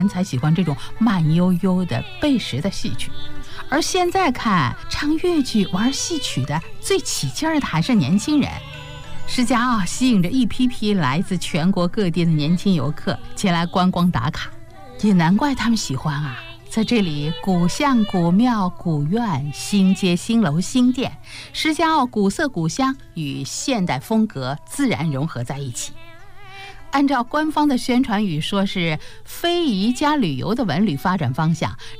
人才喜欢这种慢悠悠的背时的戏曲。而现在看唱越剧玩戏曲的最起劲儿的还是年轻人。石家澳吸引着一批批来自全国各地的年轻游客前来观光打卡，也难怪他们喜欢啊。在这里，古巷、古庙、古院、新街、新楼、新店，石家澳古色古香与现代风格自然融合在一起。按照官方的宣传语说是非遗加旅游的文旅发展方向，